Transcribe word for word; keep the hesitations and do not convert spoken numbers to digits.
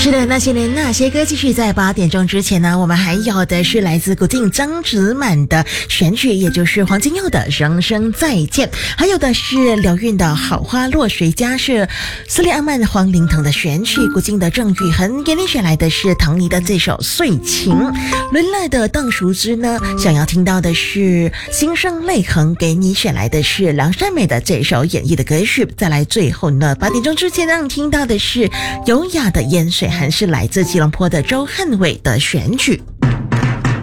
是的，那些年那些歌继续在八点钟之前呢，我们还有的是来自古晋张子满的选曲，也就是黄金佑的《人生再见》，还有的是刘韵的《好花落谁家》，是斯里阿曼黄凌腾的选曲，古晋的郑宇恒给你选来的是唐妮的这首《碎情》，轮来的邓淑芝呢，想要听到的是心生泪痕，给你选来的是梁山美的这首演绎的歌曲。再来最后呢，八点钟之前让你听到的是优雅的烟水，还是来自吉隆坡的周汉伟的选曲。